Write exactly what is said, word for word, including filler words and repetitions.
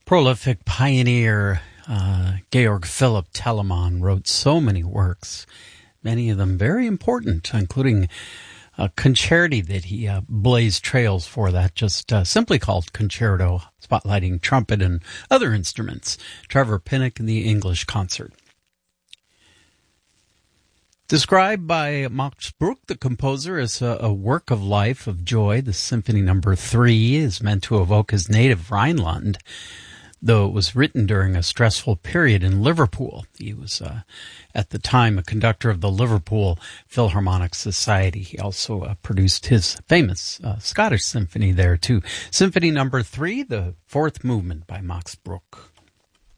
Prolific pioneer uh, Georg Philipp Telemann wrote so many works, many of them very important, including a concerti that he uh, blazed trails for, that just uh, simply called Concerto, spotlighting trumpet and other instruments. Trevor Pinnock and the English Concert. Described by Max Bruch, the composer, as a, a work of life, of joy, the Symphony Number Three is meant to evoke his native Rhineland, though it was written during a stressful period in Liverpool. He was, uh, at the time, a conductor of the Liverpool Philharmonic Society. He also uh, produced his famous uh, Scottish symphony there, too. Symphony Number Three, the fourth movement by Max Bruch.